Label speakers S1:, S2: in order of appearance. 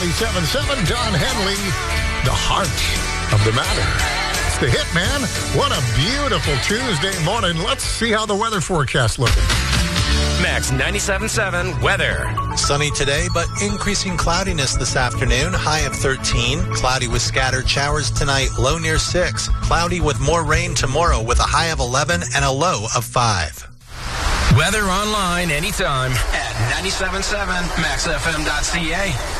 S1: 97.7, Don Henley, the heart of the matter. It's the hit, man. What a beautiful Tuesday morning. Let's see how the weather forecast looking.
S2: Max 97.7 weather.
S3: Sunny today, but increasing cloudiness this afternoon. High of 13. Cloudy with scattered showers tonight. Low near 6. Cloudy with more rain tomorrow with a high of 11 and a low of 5.
S2: Weather online anytime at 97.7 maxfm.ca.